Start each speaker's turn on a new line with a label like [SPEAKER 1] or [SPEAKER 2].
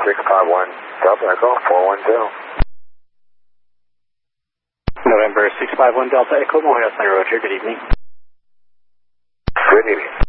[SPEAKER 1] 651 Delta Echo 410.
[SPEAKER 2] November 651 Delta Echo, Morehouse Line Roger, good evening.
[SPEAKER 1] Good evening.